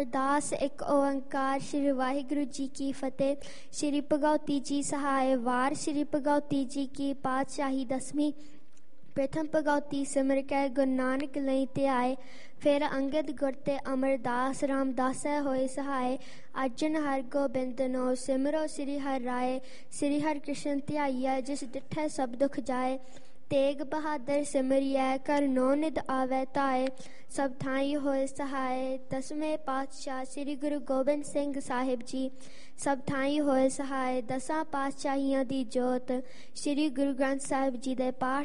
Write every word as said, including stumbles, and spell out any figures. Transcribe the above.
ਅਰਦਾਸ ਇੱਕ ਓੰਕਾਰ। ਸ਼੍ਰੀ ਵਾਹਿਗੁਰੂ ਜੀ ਕੀ ਫਤਿਹ। ਸ਼੍ਰੀ ਭਗਉਤੀ ਜੀ ਸਹਾਇ ਵਾਰ। ਸ਼੍ਰੀ ਭਗਉਤੀ ਜੀ ਕੀ ਪਾਤਸ਼ਾਹੀ ਦਸਵੀਂ। ਪ੍ਰਥਮ ਭਗਉਤੀ ਸਿਮਰ ਕੈ ਗੁਰੂ ਨਾਨਕ ਲਈ ਧਿਆਏ। ਫਿਰ ਅੰਗਦ ਗੁਰ ਤੇ ਅਮਰਦਾਸ ਰਾਮਦਾਸੈ ਹੋਏ ਸਹਾਏ। ਅਰਜਨ ਹਰਿ ਗੋਬਿੰਦ ਨੋ ਸਿਮਰੋ ਸ੍ਰੀ ਹਰਿ ਰਾਏ। ਸ੍ਰੀ ਹਰਿ ਕ੍ਰਿਸ਼ਨ ਧਿਆਈਐ ਜਿਸ ਡਿਠੈ ਸਭ ਦੁਖ ਜਾਏ। ਤੇਗ ਬਹਾਦਰ ਸਿਮਰਿਐ ਘਰ ਨੌ ਨਿਧ ਆਵੈ ਧਾਏ। ਸਭ ਥਾਈ ਹੋਏ ਸਹਾਏ। ਦਸਵੇਂ ਪਾਤਸ਼ਾਹ ਸ੍ਰੀ ਗੁਰੂ ਗੋਬਿੰਦ ਸਿੰਘ ਸਾਹਿਬ ਜੀ ਸਭ ਥਾਈ ਹੋਏ ਸਹਾਏ। ਦਸਾਂ ਪਾਤਸ਼ਾਹੀਆਂ ਦੀ ਜੋਤ ਸ੍ਰੀ ਗੁਰੂ ਗ੍ਰੰਥ ਸਾਹਿਬ ਜੀ ਦੇ ਪਾਠ